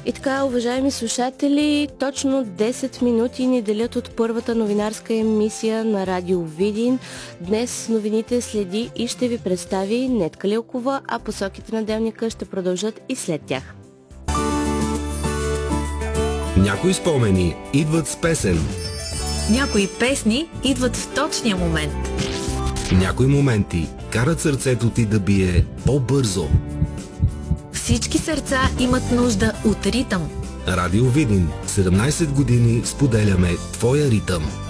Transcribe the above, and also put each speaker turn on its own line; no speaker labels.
И така, уважаеми слушатели, точно 10 минути ни делят от първата новинарска емисия на Радио Видин. Днес новините следи и ще ви представи Нетка Лилкова, а посоките на делника ще продължат и след тях.
Някои спомени идват с песен.
Някои песни идват в точния момент.
Някои моменти карат сърцето ти да бие по-бързо.
Всички сърца имат нужда от ритъм.
Радио Видин. 17 години споделяме твоя ритъм.